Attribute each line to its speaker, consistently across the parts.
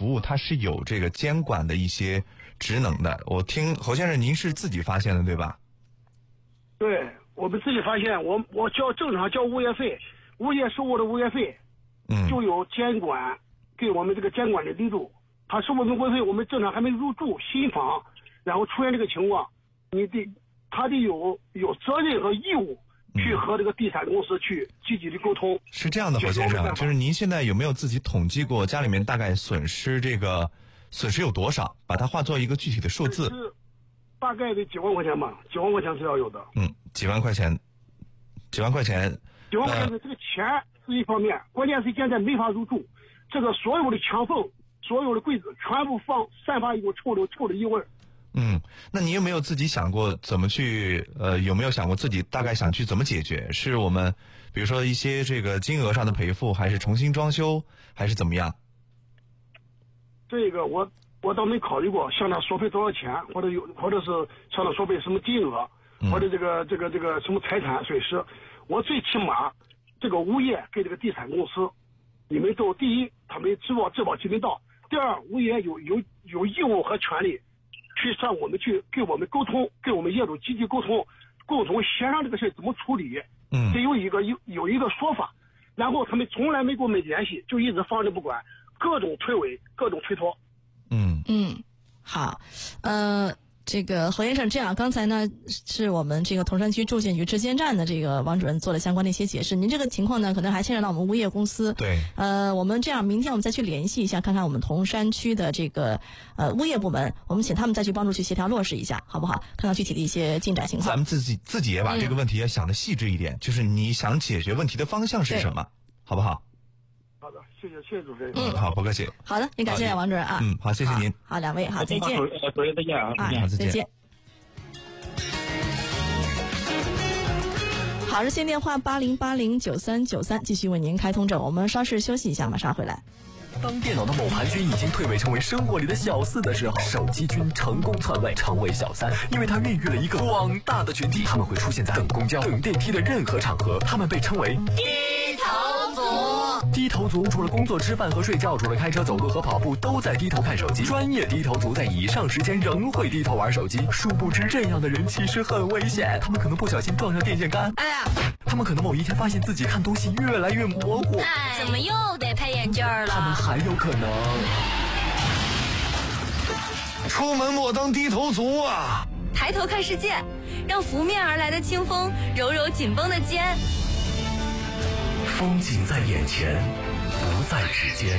Speaker 1: 服务它是有这个监管的一些职能的。我听侯先生您是自己发现的对吧？
Speaker 2: 对，我们自己发现，我正常交物业费，物业收我的物业费，就有监管给我们这个监管的力度。他收我们物业费，我们正常还没入住新房，然后出现这个情况，他得有责任和义务去和这个地产公司去积极的沟通。
Speaker 1: 是这样的，侯先生，就是您现在有没有自己统计过家里面大概损失有多少，把它化作一个具体的数字？
Speaker 2: 大概得几万块钱吧，几万块钱是要有的。
Speaker 1: 几万块钱
Speaker 2: 的这个钱是一方面，关键是现在没法入住，这个所有的墙缝、所有的柜子全部散发一股臭的异味。
Speaker 1: 那你有没有自己想过怎么去有没有想过自己大概想去怎么解决？是我们比如说一些这个金额上的赔付，还是重新装修，还是怎么样？
Speaker 2: 这个我倒没考虑过向他索赔多少钱，或者是向他索赔什么金额，或者这个什么财产损失。我最起码这个物业给这个地产公司，你们都第一，他们质保期没到；第二，物业有义务和权利去向我们去给我们沟通，给我们业主积极沟通，共同协商这个事怎么处理。得有一个说法，然后他们从来没给我们联系，就一直放着不管，各种推诿，各种推脱。
Speaker 3: 好，这个侯先生，这样刚才呢是我们这个铜山区住建局质监站的这个王主任做了相关的一些解释。您这个情况呢，可能还牵扯到我们物业公司。
Speaker 1: 对。
Speaker 3: 我们这样，明天我们再去联系一下，看看我们铜山区的这个物业部门，我们请他们再去帮助去协调落实一下，好不好？看看具体的一些进展情况。
Speaker 1: 咱们自己也把这个问题也想得细致一点，就是你想解决问题的方向是什么，好不好？
Speaker 2: 好的，谢谢主持人。
Speaker 1: 好，不客气。
Speaker 3: 好的，也感谢王主任啊。
Speaker 1: 好，谢谢您。
Speaker 3: 好，两位，好，再见。
Speaker 2: 主任再见啊。
Speaker 1: 好，再见。
Speaker 3: 好，热线电话80809393，继续为您开通着。我们稍事休息一下，马上回来。
Speaker 4: 当电脑的某盘君已经蜕围成为生活里的小四的时候，手机君成功篡位成为小三，因为他孕育了一个广大的群体，他们会出现在等公交、等电梯的任何场合，他们被称为低头族。低头族除了工作、吃饭和睡觉，除了开车、走路和跑步，都在低头看手机。专业低头族在以上时间仍会低头玩手机，殊不知这样的人其实很危险，他们可能不小心撞上电线杆，他们可能某一天发现自己看东西越来越模糊，
Speaker 5: 怎么又得配眼镜了？
Speaker 4: 他们还有可能
Speaker 1: 出门莫当低头族啊！
Speaker 5: 抬头看世界，让拂面而来的清风揉揉紧绷的肩。
Speaker 4: 风景在眼前，不在指尖。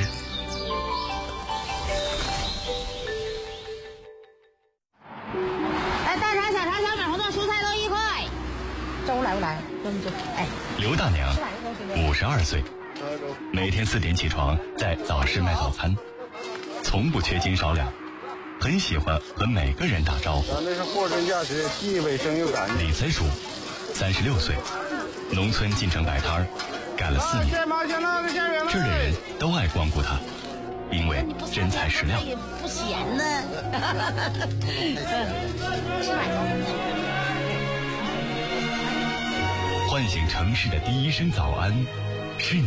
Speaker 6: 大肠、小肠、小米、红豆、蔬菜都1块。粥来不来？粥。
Speaker 7: 刘大娘，52岁，每天4点起床，在早市卖早餐，从不缺斤少两，很喜欢和每个人打招呼。
Speaker 8: 那是货真价实，既卫生又干净。
Speaker 7: 李三叔，36岁，农村进城摆摊儿，干了4年。这儿的人都爱光顾他，因为真材实料。
Speaker 6: 不咸呢。
Speaker 7: 唤醒城市的第一声早安，是你。